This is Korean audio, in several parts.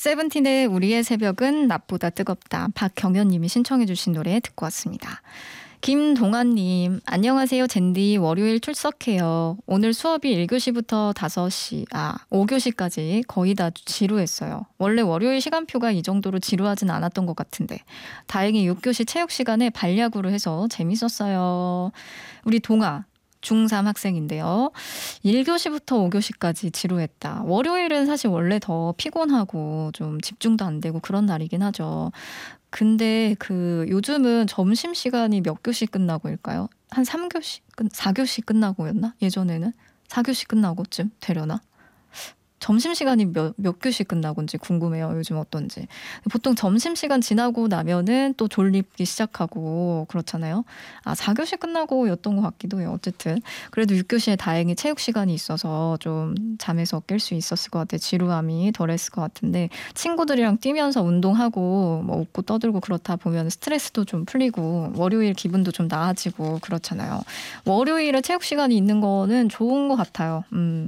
세븐틴의 우리의 새벽은 낮보다 뜨겁다. 박경현님이 신청해 주신 노래 듣고 왔습니다. 김동환님, 안녕하세요. 젠디 월요일 출석해요. 오늘 수업이 1교시부터 5교시까지 거의 다 지루했어요. 원래 월요일 시간표가 이 정도로 지루하진 않았던 것 같은데 다행히 6교시 체육 시간에 반야구를 해서 재밌었어요. 우리 동아 중3 학생인데요. 1교시부터 5교시까지 지루했다. 월요일은 사실 원래 더 피곤하고 좀 집중도 안 되고 그런 날이긴 하죠. 근데 요즘은 점심시간이 몇 교시 끝나고일까요? 한 3교시, 4교시 끝나고였나? 예전에는 4교시 끝나고쯤 되려나? 점심시간이 몇 교시 끝나고인지 궁금해요. 요즘 어떤지. 보통 점심시간 지나고 나면은 또 졸립기 시작하고 그렇잖아요. 4교시 끝나고였던 것 같기도 해요. 어쨌든. 그래도 6교시에 다행히 체육시간이 있어서 좀 잠에서 깰 수 있었을 것 같아요. 지루함이 덜했을 것 같은데 친구들이랑 뛰면서 운동하고 뭐 웃고 떠들고 그렇다 보면 스트레스도 좀 풀리고 월요일 기분도 좀 나아지고 그렇잖아요. 월요일에 체육시간이 있는 거는 좋은 것 같아요.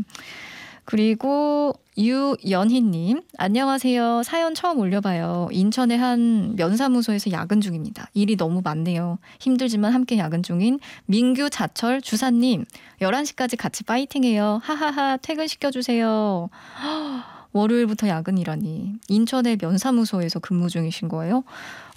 그리고 유연희님, 안녕하세요. 사연 처음 올려봐요. 인천의 한 면사무소에서 야근 중입니다. 일이 너무 많네요. 힘들지만 함께 야근 중인 민규, 자철, 주사님, 11시까지 같이 파이팅해요. 하하하, 퇴근시켜주세요. 월요일부터 야근이라니. 인천의 면사무소에서 근무 중이신 거예요?